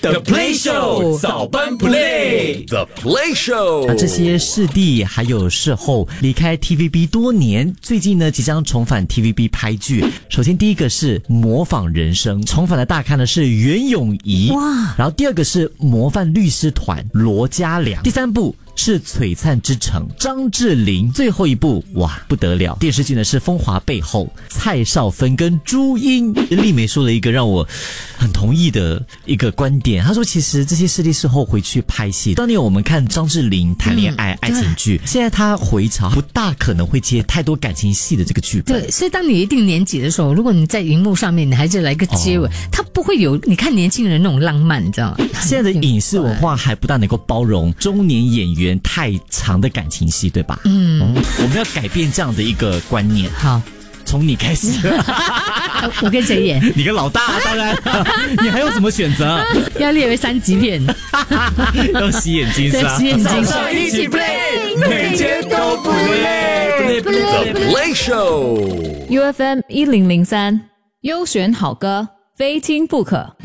The Play Show 早班 Play The Play Show。 这些视帝还有视后离开 TVB 多年，最近呢即将重返 TVB 拍剧。首先第一个是模仿人生，重返的大咖呢是袁咏仪，哇，然后第二个是模范律师团罗嘉良，第三部是璀璨之城张智霖，最后一部哇不得了，电视剧呢是风华背后蔡少芬跟朱茵。丽梅说了一个让我很同意的一个观点，她说其实这些视帝事后回去拍戏，当年我们看张智霖谈恋爱、爱情剧，现在他回潮不大可能会接太多感情戏的这个剧本。 对，所以当你一定年纪的时候，如果你在荧幕上面你还是来个接吻，他不会有你看年轻人那种浪漫，你知道吗？ 现在的影视文化还不大能够包容中年演员太长的感情戏，对吧？我们要改变这样的一个观念。 好， 从你开始。 我跟谁演？ 你跟老大，当然。你还有什么选择？ 要列为3级片。 要洗眼睛是吧？ 洗眼睛。 早上一起 play， 每天都不累。 The Play Show。 UFM 1003，优选好歌，非听不可。